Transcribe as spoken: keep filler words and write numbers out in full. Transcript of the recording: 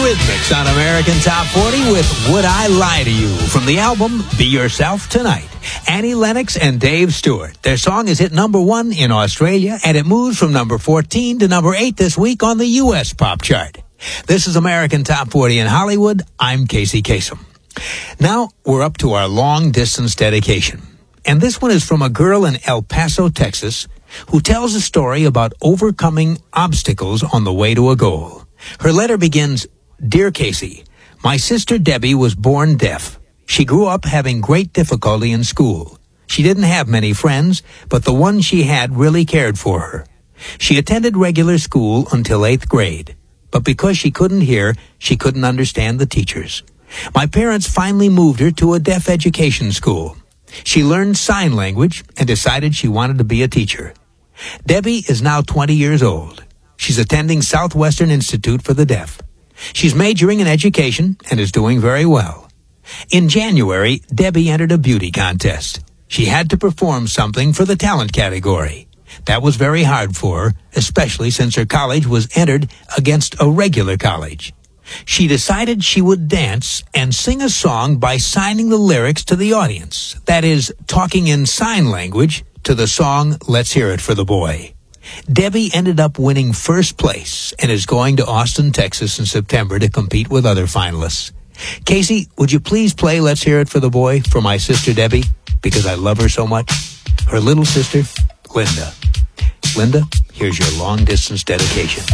Eurythmics on American Top forty with Would I Lie to You from the album Be Yourself Tonight. Annie Lennox and Dave Stewart. Their song is hit number one in Australia, and it moves from number fourteen to number eight this week on the U S pop chart. This is American Top forty in Hollywood. I'm Casey Kasem. Now we're up to our long-distance dedication. And this one is from a girl in El Paso, Texas, who tells a story about overcoming obstacles on the way to a goal. Her letter begins, Dear Casey, my sister Debbie was born deaf. She grew up having great difficulty in school. She didn't have many friends, but the one she had really cared for her. She attended regular school until eighth grade, but because she couldn't hear, she couldn't understand the teachers. My parents finally moved her to a deaf education school. She learned sign language and decided she wanted to be a teacher. Debbie is now twenty years old. She's attending Southwestern Institute for the Deaf. She's majoring in education and is doing very well. In January, Debbie entered a beauty contest. She had to perform something for the talent category. That was very hard for her, especially since her college was entered against a regular college. She decided she would dance and sing a song by signing the lyrics to the audience. That is, talking in sign language to the song Let's Hear It for the Boy. Debbie ended up winning first place and is going to Austin, Texas in September to compete with other finalists. Casey, would you please play Let's Hear It for the Boy for my sister Debbie? Because I love her so much. Her little sister, Linda. Linda, here's your long-distance dedication.